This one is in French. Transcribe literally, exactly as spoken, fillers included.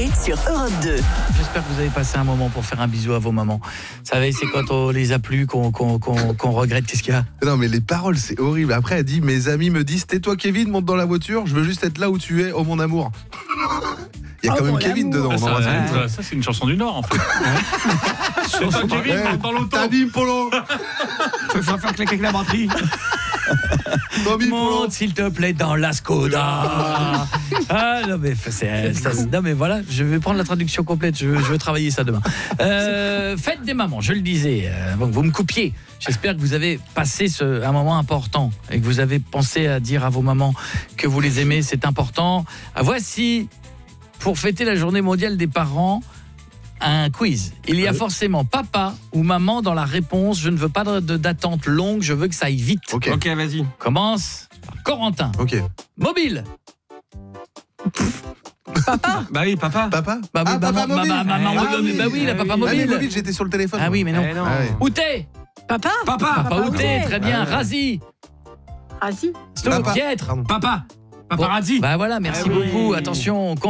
sur Europe deux. J'espère que vous avez passé un moment pour faire un bisou à vos mamans. Vous savez, c'est quand on les a plus qu'on, qu'on, qu'on, qu'on regrette. Qu'est-ce qu'il y a ? Non mais les paroles c'est horrible. Après elle dit mes amis me disent tais-toi Kevin, monte dans la voiture, je veux juste être là où tu es, oh mon amour. Il y a Oh, quand même mon Kevin amour. dedans. Ça, non, ça, ça- ça, c'est une chanson du Nord en fait. C'est pas Kevin, Ouais, monte dans l'auto. T'as dit Polo. Je vais faire claquer la batterie. Tommy Polo. Monte s'il te plaît dans la Skoda. Ah non mais c'est, ça, non mais voilà, je vais prendre la traduction complète. Je, je veux travailler ça demain. Euh, fête des mamans, je le disais. Euh, bon, vous me coupiez. J'espère que vous avez passé ce, un moment important et que vous avez pensé à dire à vos mamans que vous les aimez. C'est important. Ah, voici, pour fêter la journée mondiale des parents, un quiz. Il y a forcément papa ou maman dans la réponse. Je ne veux pas de, de, d'attente longue, je veux que ça aille vite. Ok. Ok, vas-y. Commence par Corentin. Ok. Mobile. Bah oui, papa. Papa. Bah oui, ah, maman, papa mobile. maman, maman, Ah, mobile. oui. Bah oui, la papa Ah, mais mobile. mobile, j'étais sur le téléphone. Ah moi. oui, mais non. Eh non. Ah ouais. Outé. Papa Papa. Papa Outé, Outé. très bien. Ah ouais. Razi. Ah si. Stop, Papa. Pietre. Pardon. Papa. Bon, Paparazzi. bah voilà, merci Ah oui. beaucoup. Attention,